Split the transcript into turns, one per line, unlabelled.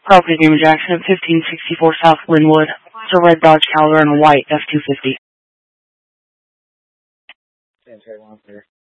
Property damage accident, 1564 South Linwood. It's a red Dodge Caliber and a white F-250.